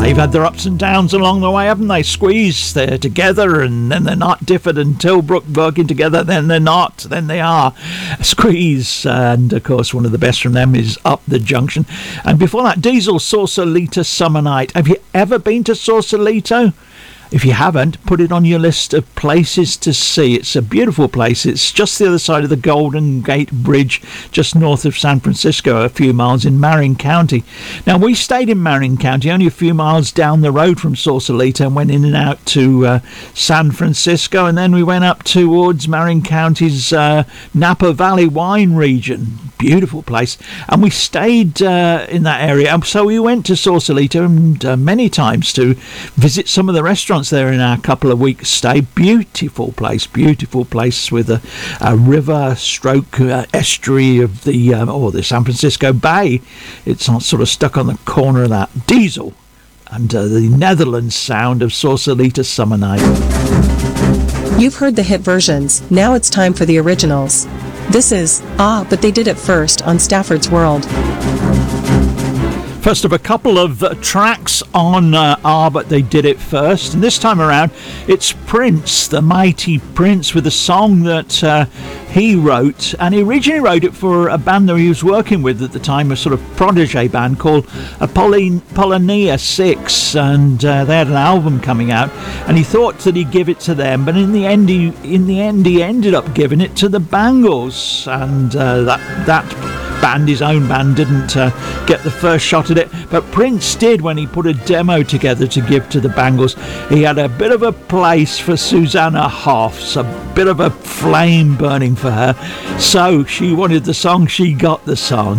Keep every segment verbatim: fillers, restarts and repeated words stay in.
They've had their ups and downs along the way, haven't they? Squeeze, they're together, and then they're not. Difford and Tilbrook working together, then they're not, then they are. Squeeze, and of course one of the best from them is Up the Junction. And before that, Diesel, Sausalito Summer Night. Have you ever been to Sausalito? If you haven't, put it on your list of places to see. It's a beautiful place. It's just the other side of the Golden Gate Bridge, just north of San Francisco, a few miles in Marin County. Now, we stayed in Marin County, only a few miles down the road from Sausalito, and went in and out to uh, San Francisco, and then we went up towards Marin County's uh, Napa Valley wine region. Beautiful place. And we stayed uh, in that area. So we went to Sausalito and uh, many times to visit some of the restaurants there in our couple of weeks stay. Beautiful place, beautiful place with a, a river stroke uh, estuary of the um, oh the San Francisco Bay. It's not sort of stuck on the corner of that. Diesel and uh, the Netherlands sound of Sausalito Summer Night. You've heard the hit versions. Now it's time for the originals. This is Ah, But They Did It First on Stafford's World. First of a couple of uh, tracks on uh, Ah, But They Did It First. And this time around, it's Prince, the mighty Prince, with a song that uh, he wrote. And he originally wrote it for a band that he was working with at the time, a sort of protege band called Apollon- Apollonia six. And uh, they had an album coming out. And he thought that he'd give it to them. But in the end, he, in the end, he ended up giving it to the Bangles. And uh, that... that band, his own band, didn't uh, get the first shot at it, but Prince did when he put a demo together to give to the Bangles. He had a bit of a place for Susanna Hoffs, a bit of a flame burning for her, so she wanted the song, she got the song.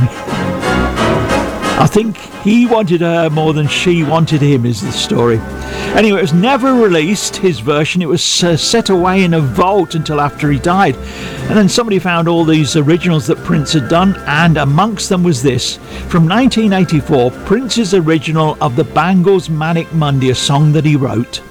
I think he wanted her more than she wanted him, is the story. Anyway, it was never released, his version. It was uh, set away in a vault until after he died. And then somebody found all these originals that Prince had done, and amongst them was this. From nineteen eighty-four, Prince's original of the Bangles' Manic Monday, a song that he wrote.